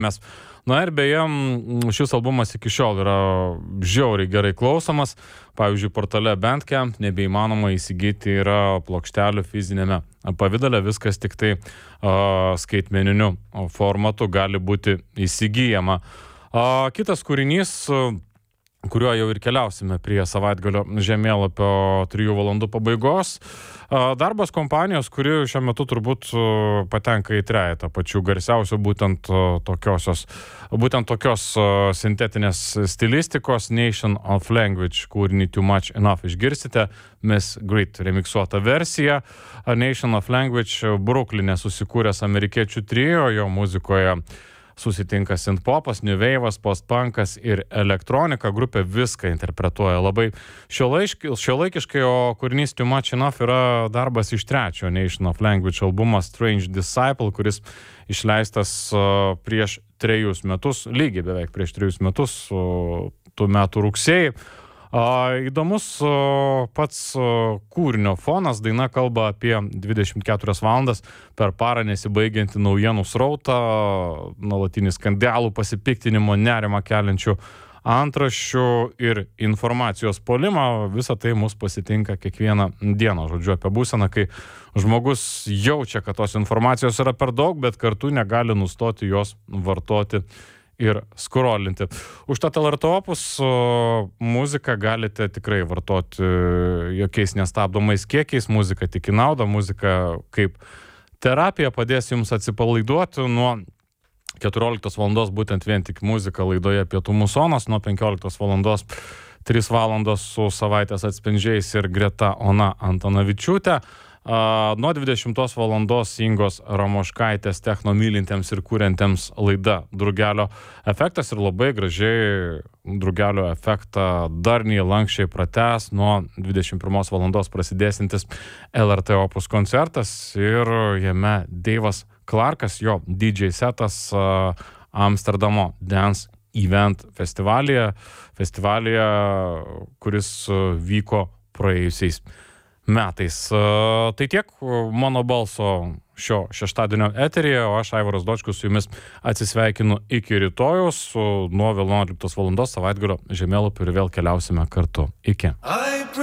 Mes. Na ir beje, šis albumas iki šiol yra žiauriai gerai klausomas. Pavyzdžiui, portale Bandcamp nebeįmanoma įsigyti yra plokštelių fizinėme pavidale, viskas tik tai skaitmeniniu formatu gali būti įsigyjama. Kitas kūrinys, kuriuo jau ir keliausime prie savaitgalio žemėlapio 3 valandų pabaigos. Darbas kompanijos, kuri šiuo metu turbūt patenka į trejetą pačių garsiausių būtent tokios sintetinės stilistikos Nation of Language kūrinį Too Much Enough išgirsite, Miss Grit remiksuota versija. Nation of Language Brukline susikūręs amerikiečių trio, jo muzikoje susitinka synthpopas, new wave'as, postpunkas ir elektronika. Grupė viską interpretuoja labai šiuolaikiškai, o kūrinys Too Much Enough yra darbas iš trečio Nation of Language albumo Strange Disciple, kuris išleistas prieš 3 metus, lygiai beveik prieš 3 metus, tų metų rugsėjį. Įdomus pats kūrinio fonas, daina kalba apie 24 valandas per parą nesibaigiantį naujienų srautą, nuolatinį skandalų, pasipiktinimo, nerimą keliančių antraščių ir informacijos puolimą. Visa tai mus pasitinka kiekvieną dieną. Žodžiu, apie būseną, kai žmogus jaučia, kad tos informacijos yra per daug, bet kartu negali nustoti jos vartoti ir skrolinti. Užtat LRT Opus muziką galite tikrai vartoti jokiais nestabdomais kiekiais. Muzika tik į naudą, muzika kaip terapija padės jums atsipalaiduoti. Nuo 14 valandos būtent vien tik muzika laidoje Pietų musonas, nuo 15 valandos 3 valandos su savaitės atspindžiais ir Greta Ona Antanavičiūtė. Nuo 20 valandos Ingos Ramoškaitės techno mylintiems ir kuriantiems laida Drugelio efektas, ir labai gražiai Drugelio efektą darniai lankščiai pratęs nuo 21 valandos prasidėsintis LRT Opus koncertas ir jame Deivas Clarkas, jo DJ setas Amsterdamo Dance Event festivalyje, kuris vyko praėjusiais metais. Tai tiek mano balso šio šeštadienio eteryje, o aš, Aivaras Dočkus, su jumis atsisveikinu iki rytojaus, nuo 11 valandos savaitgalio žemėlapiu ir vėl keliausime kartu. Iki.